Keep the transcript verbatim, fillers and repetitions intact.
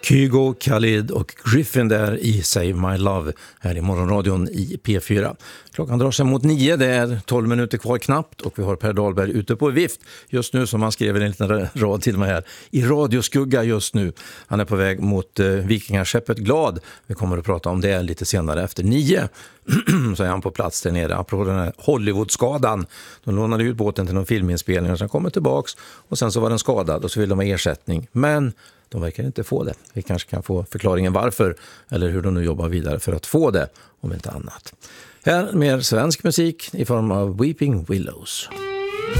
Kygo, Khalid och Griffin där i Save My Love här i morgonradion i P fyra. Klockan drar sig mot nio, det är tolv minuter kvar knappt och vi har Per Dahlberg ute på vift just nu, som han skrev en liten rad till mig här, i radioskugga just nu. Han är på väg mot eh, vikingaskeppet Glad. Vi kommer att prata om det lite senare efter nio. Så är han på plats där nere, apropå den här Hollywood-skadan. De lånade ut båten till någon filminspelning och sen kommer tillbaks och sen så var den skadad och så vill de ha ersättning. Men de verkar inte få det. Vi kanske kan få förklaringen varför eller hur de nu jobbar vidare för att få det, om inte annat. Här mer svensk musik i form av Weeping Willows.